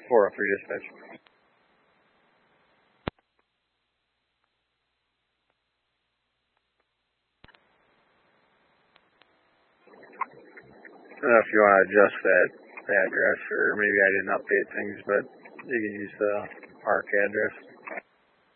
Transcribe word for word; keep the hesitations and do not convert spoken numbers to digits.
four oh three dispatch. I don't know if you want to adjust that address, or maybe I didn't update things, but you can use the park address.